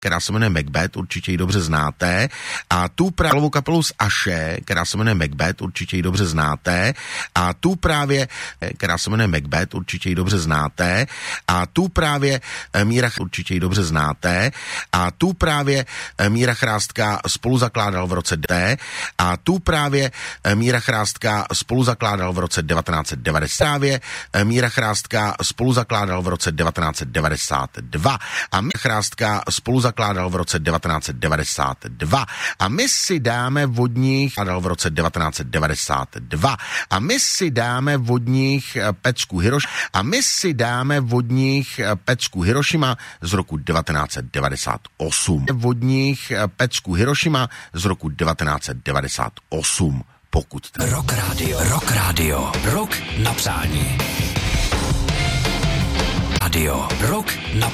která se jmenuje Macbeth, určitě ji dobře znáte, a tu právě kapelu z Aše, která se jmenuje Macbeth, určitě ji dobře znáte, a tu právě, která se jmenuje Macbeth, určitě ji dobře znáte, a tu právě určitě ji dobře znáte, a tu právě Míra Chrástka spolu zakládal v roce a tu právě Míra Chrástka spolu zakládal v roce 1990. Právě Míra Chrástka spolu zakládal v roce 1992 a Míra Chrástka spolu zakládal v roce 1992 a my si dáme od nich v roce 1992 a my si dáme od nich pecku Hirošima a my si dáme od nich pecku Hirošima z roku 1998. Od nich pecku Hirošima z roku 1998. Pokud Rock Radio, rok na přání. Radio, rok na